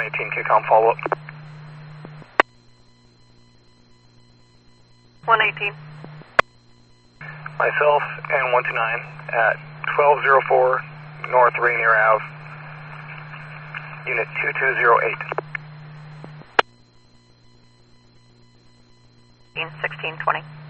118 KCOM follow-up. 118. Myself and 129 at 1204 North Rainier Ave, unit 2208. 1620.